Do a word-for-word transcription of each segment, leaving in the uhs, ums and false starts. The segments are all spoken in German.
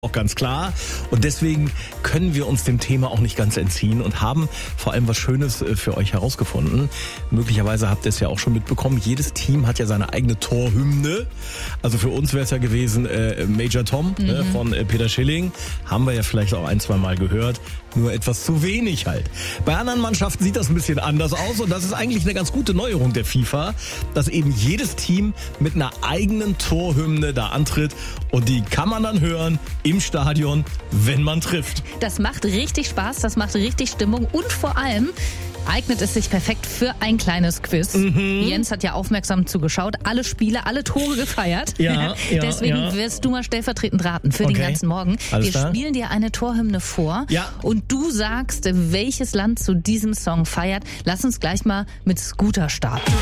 Auch ganz klar. Und deswegen können wir uns dem Thema auch nicht ganz entziehen und haben vor allem was Schönes für euch herausgefunden. Möglicherweise habt ihr es ja auch schon mitbekommen. Jedes Team hat ja seine eigene Torhymne. Also für uns wäre es ja gewesen äh, Major Tom mhm. ne, von äh, Peter Schilling. Haben wir ja vielleicht auch ein, zwei Mal gehört. Nur etwas zu wenig halt. Bei anderen Mannschaften sieht das ein bisschen anders aus. Und das ist eigentlich eine ganz gute Neuerung der FIFA, dass eben jedes Team mit einer eigenen Torhymne da antritt. Und die kann man dann hören im Stadion, wenn man trifft. Das macht richtig Spaß, das macht richtig Stimmung und vor allem eignet es sich perfekt für ein kleines Quiz. Mhm. Jens hat ja aufmerksam zugeschaut, alle Spiele, alle Tore gefeiert. Ja, ja, Deswegen ja. wirst du mal stellvertretend raten für okay. den ganzen Morgen. Alles Wir klar. spielen dir eine Torhymne vor ja. und du sagst, welches Land zu diesem Song feiert. Lass uns gleich mal mit Scooter starten.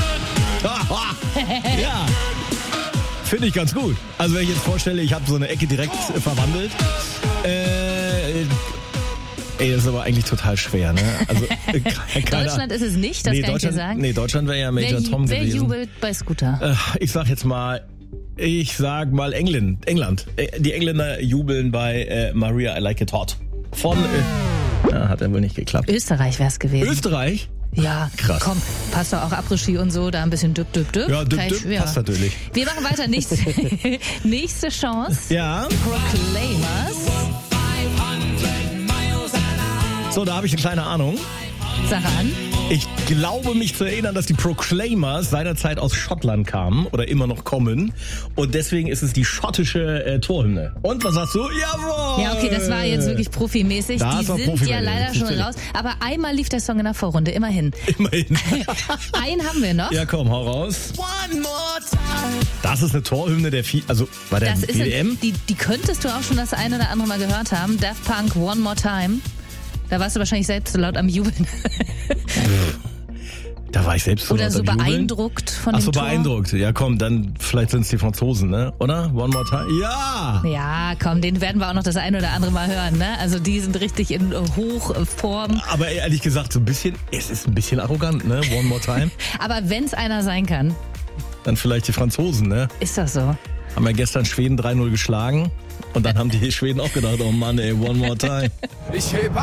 Ja. Finde ich ganz gut. Also wenn ich jetzt vorstelle, ich habe so eine Ecke direkt äh, verwandelt. Äh, ey, das ist aber eigentlich total schwer, ne? Also, äh, keine, Deutschland ist es nicht, das nee, kann ich dir sagen. Nee, Deutschland wäre ja Major wer, Tom wer gewesen. Wer jubelt bei Scooter? Äh, ich sag jetzt mal, ich sag mal England. England. Äh, die Engländer jubeln bei äh, Maria I Like It Hot. Von, äh, ja, hat ja wohl nicht geklappt. Österreich wäre es gewesen. Österreich? Ja, krass. Komm, passt doch auch Après-Ski und so, da ein bisschen düpp, düpp, düpp. Ja, düpp, düpp, ja. passt natürlich. Wir machen weiter. Nächste, nächste Chance. Ja. Proclaimers. So, da habe ich eine kleine Ahnung. Sag an. Ich glaube mich zu erinnern, dass die Proclaimers seinerzeit aus Schottland kamen oder immer noch kommen. Und deswegen ist es die schottische äh, Torhymne. Und was sagst du? Jawohl! Ja, okay, das war jetzt wirklich profimäßig. Da die sind Profi ja leider schon raus. Aber einmal lief der Song in der Vorrunde, immerhin. Immerhin. Einen haben wir noch. Ja, komm, hau raus. One more time. Das ist eine Torhymne der FIFA, also bei der das W M. Ist, die, die könntest du auch schon das eine oder andere Mal gehört haben. Daft Punk, One More Time. Da warst du wahrscheinlich selbst so laut am Jubeln. Da war ich selbst so Oder laut so am Jubeln. beeindruckt von Ach dem so, Tor. beeindruckt. Ja, komm, dann vielleicht sind es die Franzosen, ne? Oder? One more time. Ja! Ja, komm, den werden wir auch noch das ein oder andere Mal hören, ne? Also die sind richtig in Hochform. Aber ehrlich gesagt, so ein bisschen, es ist ein bisschen arrogant, ne? One more time. Aber wenn's einer sein kann. Dann vielleicht die Franzosen, ne? Ist das so? Haben ja gestern Schweden drei null geschlagen. Und dann haben die Schweden auch gedacht, oh Mann, ey, one more time. Ich heb